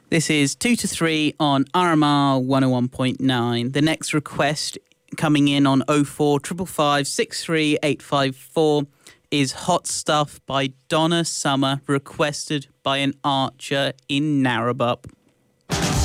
This is 2 to 3 on RMR 101.9. The next request coming in on 0455 63854 is Hot Stuff by Donna Summer, requested by an archer in Narrabeen.